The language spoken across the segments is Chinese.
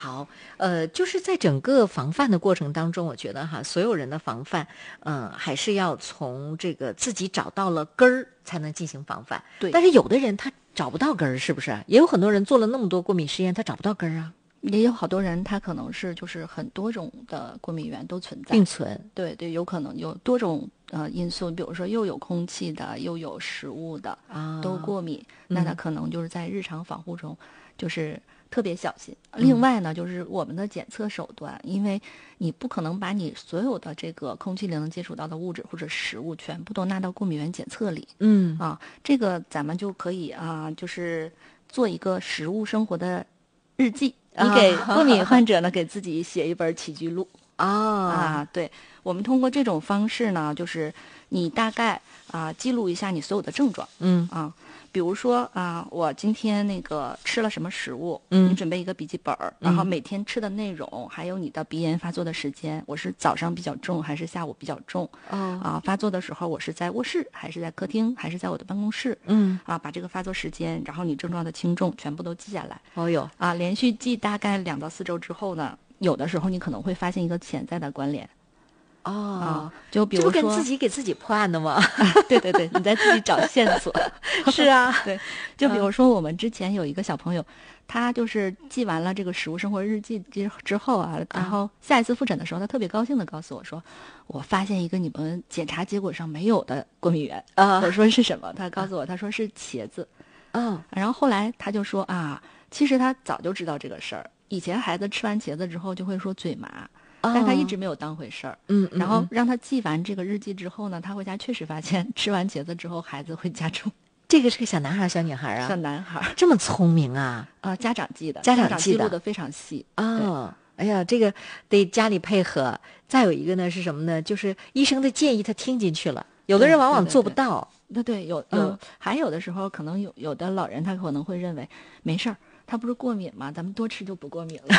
好，就是在整个防范的过程当中，我觉得哈，所有人的防范，还是要从这个自己找到了根儿才能进行防范。 对， 但是有的人他找不到根儿，是不是？也有很多人做了那么多过敏实验，他找不到根儿啊。 也有好多人他可能是就是很多种的过敏源都存在， 并存。 对对，有可能有多种因素，比如说又有空气的，又有食物的都过敏，那他可能就是在日常防护中就是特别小心。另外呢，就是我们的检测手段，因为你不可能把你所有的这个空气里能接触到的物质或者食物全部都纳到过敏原检测里，这个咱们就可以就是做一个食物生活的日记。你给过敏患者呢，给自己写一本起居录对，我们通过这种方式呢，就是你大概记录一下你所有的症状，比如说我今天那个吃了什么食物，你准备一个笔记本，然后每天吃的内容，还有你的鼻炎发作的时间，我是早上比较重还是下午比较重？发作的时候我是在卧室还是在客厅还是在我的办公室？把这个发作时间，然后你症状的轻重全部都记下来。连续记大概2到4周之后呢，有的时候你可能会发现一个潜在的关联。就比如说， 这不跟自己给自己破案的吗？ 对对对，你在自己找线索。 是啊， 对，就比如说我们之前有一个小朋友，他就是记完了这个食物生活日记之后然后下一次复诊的时候，他特别高兴的告诉我说，我发现一个你们检查结果上没有的过敏源。我说是什么？他告诉我，他说是茄子。然后后来他就说其实他早就知道这个事儿，以前孩子吃完茄子之后就会说嘴麻。但他一直没有当回事儿，然后让他记完这个日记之后呢，他回家确实发现吃完茄子之后孩子会加重。 这个是个小男孩小女孩啊？ 小男孩。 这么聪明啊？ 家长记的， 家长记录的非常细。 哎呀，这个得家里配合。再有一个呢是什么呢？就是医生的建议他听进去了，有的人往往做不到。 对，有还有的时候可能有的老人他可能会认为没事儿，他不是过敏吗？咱们多吃就不过敏了。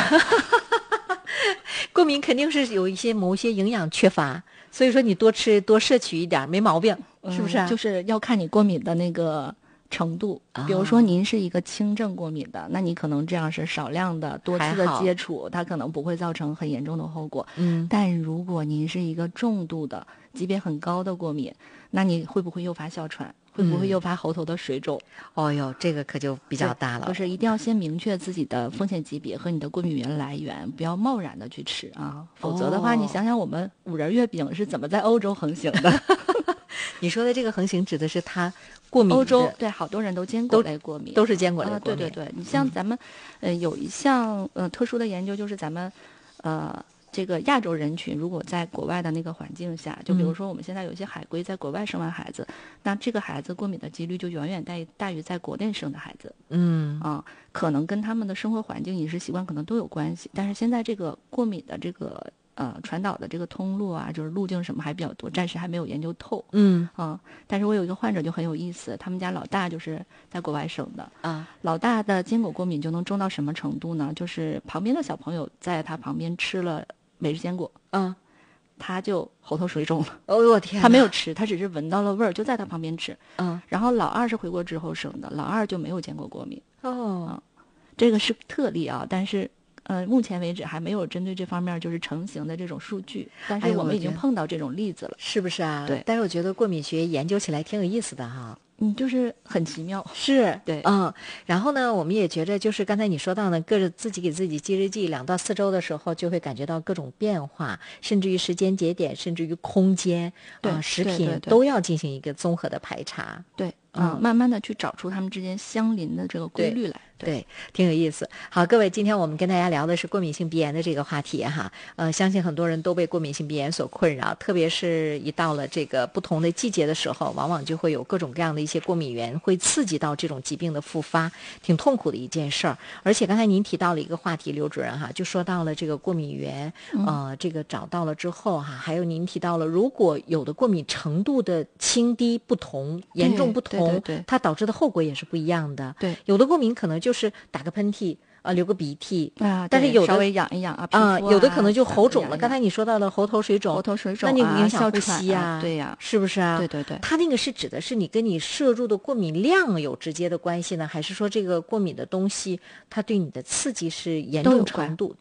过敏肯定是有某些营养缺乏，所以说你多吃多摄取一点没毛病，是不是？ 就是要看你过敏的那个程度。比如说您是一个轻症过敏的，那你可能这样是少量的多次的接触，它可能不会造成很严重的后果。但如果您是一个重度的级别很高的过敏，那你会不会诱发哮喘？会不会诱发喉头的水肿？ 这个可就比较大了。 就是一定要先明确自己的风险级别和你的过敏源来源，不要贸然的去吃否则的话，你想想我们五仁月饼是怎么在欧洲横行的？ 你说的这个横行指的是它过敏？ 欧洲对好多人都坚果类过敏， 都是坚果类过敏。 对，你像咱们有一项特殊的研究，就是咱们这个亚洲人群如果在国外的那个环境下，就比如说我们现在有一些海归在国外生完孩子，那这个孩子过敏的几率就远远大于在国内生的孩子。可能跟他们的生活环境饮食习惯可能都有关系，但是现在这个过敏的这个传导的这个通路就是路径什么还比较多，暂时还没有研究透。但是我有一个患者就很有意思，他们家老大就是在国外生的老大的坚果过敏就能重到什么程度呢？就是旁边的小朋友在他旁边吃了美式坚果，他就喉头水肿了。 我天！ 他没有吃，他只是闻到了味儿，就在他旁边吃。然后老二是回国之后生的，老二就没有坚果过敏。这个是特例但是目前为止还没有针对这方面就是成型的这种数据，但是我们已经碰到这种例子了， 是不是啊？ 对。 但是我觉得过敏学研究起来挺有意思的哈。 就是很奇妙， 是对， 然后呢，我们也觉着就是刚才你说到呢，自己给自己记日记，2到4周的时候就会感觉到各种变化，甚至于时间节点，甚至于空间食品都要进行一个综合的排查。 对，慢慢的去找出它们之间相邻的这个规律来。 对，挺有意思。好，各位，今天我们跟大家聊的是过敏性鼻炎的这个话题哈。相信很多人都被过敏性鼻炎所困扰，特别是一到了这个不同的季节的时候，往往就会有各种各样的一些过敏源会刺激到这种疾病的复发，挺痛苦的一件事儿。而且刚才您提到了一个话题，刘主任哈，就说到了这个过敏源，这个找到了之后哈，还有您提到了，如果有的过敏程度的轻低不同、严重不同， 同， 对对它导致的后果也是不一样的。 对， 有的过敏可能就是打个喷嚏。流个鼻涕啊， 但是有的稍微痒一痒啊，皮肤有的可能就喉肿了。 痒刚才你说到了喉头水肿， 那你影响呼吸啊，对呀， 是不是啊？ 对对对， 它那个是指的是你跟你摄入的过敏量有直接的关系呢，还是说这个过敏的东西它对你的刺激是严重程度